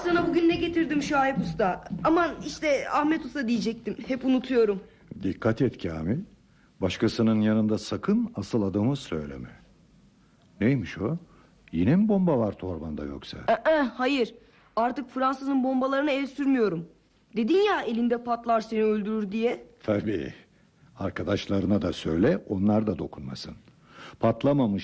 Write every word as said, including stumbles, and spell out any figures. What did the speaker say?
sana bugün ne getirdim Şahip Usta. Aman işte Ahmet Usta diyecektim. Hep unutuyorum. Dikkat et Kamil. Başkasının yanında sakın asıl adamı söyleme. Neymiş o? Yine mi bomba var torbanda yoksa? Ee, hayır. Artık Fransız'ın bombalarına el sürmüyorum. Dedin ya elinde patlar seni öldürür diye. Tabii. Arkadaşlarına da söyle, onlar da dokunmasın. Patlamamış